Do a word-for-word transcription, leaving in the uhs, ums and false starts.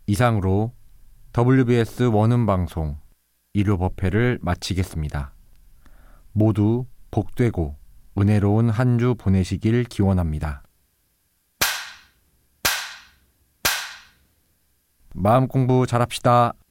이상으로 더블유비에스 원음 방송 일요 법회를 마치겠습니다. 모두 복되고 은혜로운 한 주 보내시길 기원합니다. 마음 공부 잘합시다.